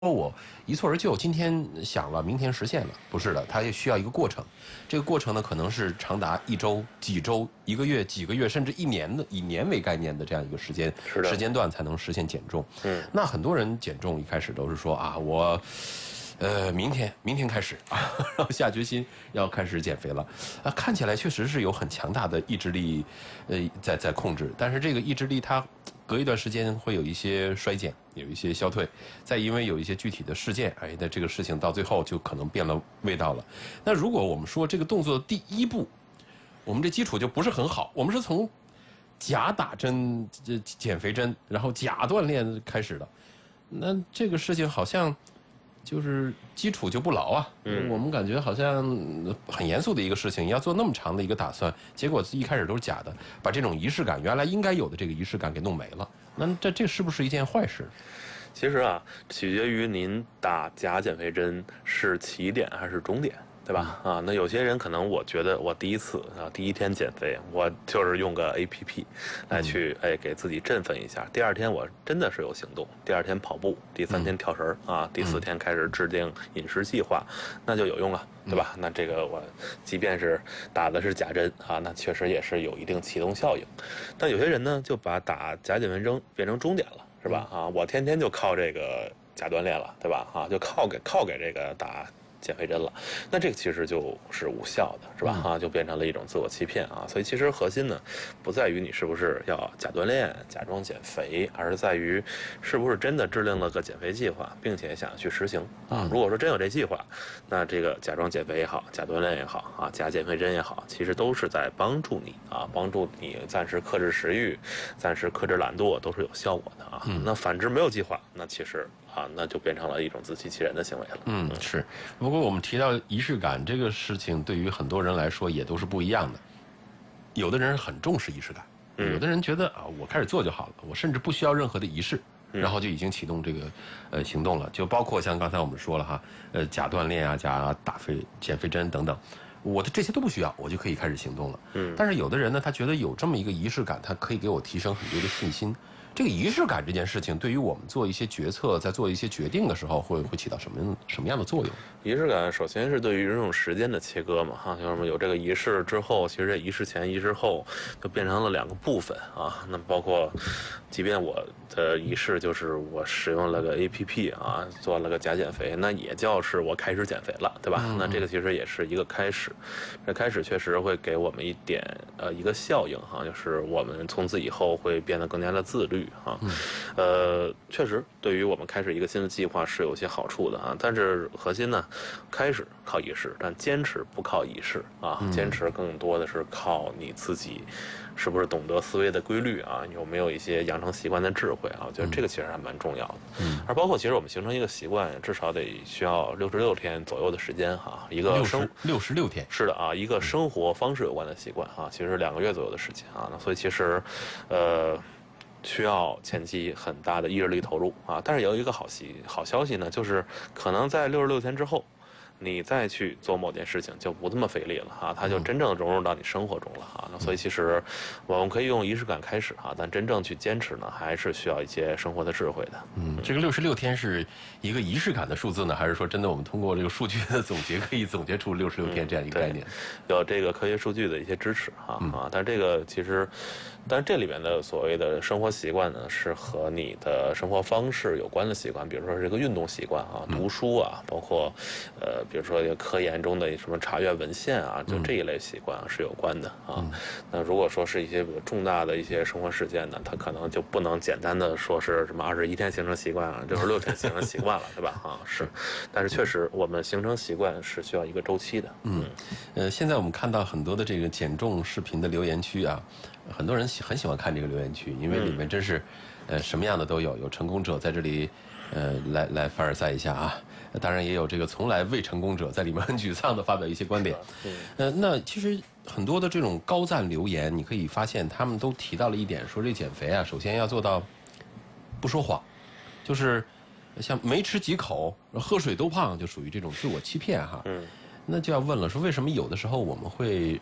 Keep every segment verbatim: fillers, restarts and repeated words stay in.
我一蹴而就，今天想了，明天实现了，不是的，它也需要一个过程。这个过程呢，可能是长达一周、几周、一个月、几个月，甚至一年的，以年为概念的这样一个时间时间段才能实现减重。 嗯， 那很多人减重一开始都是说啊，我。呃，明天明天开始啊，然后下决心要开始减肥了，啊，看起来确实是有很强大的意志力，呃，在在控制，但是这个意志力它隔一段时间会有一些衰减，有一些消退，再因为有一些具体的事件，哎，那这个事情到最后就可能变了味道了。那如果我们说这个动作的第一步，我们这基础就不是很好，我们是从假打针、这减肥针，然后假锻炼开始的，那这个事情好像。就是基础就不牢啊，嗯，我们感觉好像很严肃的一个事情，要做那么长的一个打算，结果一开始都是假的，把这种仪式感，原来应该有的这个仪式感给弄没了，那这这是不是一件坏事？ 其实啊，取决于您打假减肥针是起点还是终点。对吧？啊，那有些人可能我觉得我第一次啊，第一天减肥，我就是用个 A P P 来去哎给自己振奋一下。第二天我真的是有行动，第二天跑步，第三天跳绳啊，第四天开始制定饮食计划，那就有用了，对吧？那这个我即便是打的是假针啊，那确实也是有一定启动效应。但有些人呢，就把打假减肥针变成终点了，是吧？啊，我天天就靠这个假锻炼了，对吧？啊，就靠给靠给这个打。减肥针了，那这个其实就是无效的，是吧？啊，就变成了一种自我欺骗啊。所以其实核心呢，不在于你是不是要假锻炼、假装减肥，而是在于是不是真的制定了个减肥计划，并且想去实行啊。如果说真有这计划，那这个假装减肥也好，假锻炼也好啊，假减肥针也好，其实都是在帮助你啊，帮助你暂时克制食欲、暂时克制懒惰，都是有效果的啊。那反之没有计划，那其实。啊，那就变成了一种自欺欺人的行为了。 嗯，是。不过我们提到仪式感这个事情，对于很多人来说也都是不一样的。有的人很重视仪式感，有的人觉得啊，我开始做就好了，我甚至不需要任何的仪式，然后就已经启动这个呃行动了。就包括像刚才我们说了哈，呃，假锻炼啊，假打肥减肥针等等。我的这些都不需要，我就可以开始行动了。嗯，但是有的人呢，他觉得有这么一个仪式感，他可以给我提升很多的信心。这个仪式感这件事情，对于我们做一些决策，在做一些决定的时候，会会起到什么什么样的作用？ 仪式感首先是对于这种时间的切割嘛，哈，就是有这个仪式之后，其实这仪式前、仪式后就变成了两个部分啊。那包括，即便我的仪式就是我使用了个 A P P 啊，做了个假减肥，那也叫是我开始减肥了，对吧？嗯、那这个其实也是一个开始，这开始确实会给我们一点呃一个效应哈，就是我们从此以后会变得更加的自律哈。嗯、呃，确实对于我们开始一个新的计划是有些好处的啊，但是核心呢。开始靠仪式，但坚持不靠仪式啊！坚持更多的是靠你自己，是不是懂得思维的规律啊？有没有一些养成习惯的智慧啊？我觉得这个其实还蛮重要的。嗯，而包括其实我们形成一个习惯，至少得需要六十六天左右的时间哈。一个生六十六天是的啊，一个生活方式有关的习惯啊，其实两个月左右的时间啊。那所以其实，呃。需要前期很大的意志力投入啊，但是有一个好息好消息呢，就是可能在六十六天之后，你再去做某件事情就不这么费力了啊，它就真正融入到你生活中了啊。那所以其实我们可以用仪式感开始啊，但真正去坚持呢，还是需要一些生活的智慧的。 嗯，这个六十六天是一个仪式感的数字呢，还是说真的我们通过这个数据的总结可以总结出六十六天这样一个概念？ 嗯、有这个科学数据的一些支持啊、嗯、啊，但这个其实。但是这里面的所谓的生活习惯呢，是和你的生活方式有关的习惯，比如说这个运动习惯啊、读书啊，包括呃，比如说科研中的什么查阅文献啊，就这一类习惯啊是有关的啊。嗯、那如果说是一些比如重大的一些生活事件呢，它可能就不能简单的说是什么二十一天形成习惯啊，六十六天形成习惯了，对吧？啊，是。但是确实，我们形成习惯是需要一个周期的。 嗯，呃，现在我们看到很多的这个减重视频的留言区啊。很多人很喜欢看这个留言区，因为里面真是，呃，什么样的都有，有成功者在这里，呃，来来凡尔赛一下啊，当然也有这个从来未成功者在里面很沮丧的发表一些观点。呃，那其实很多的这种高赞留言，你可以发现他们都提到了一点，说这减肥啊，首先要做到不说谎，就是像没吃几口喝水都胖，就属于这种自我欺骗哈。嗯，那就要问了，说为什么有的时候我们会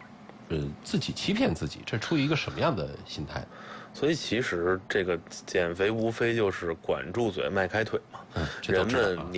呃自己欺骗自己？这出于一个什么样的心态？ 所以其实这个减肥无非就是管住嘴迈开腿嘛。 嗯，这人都知道啊们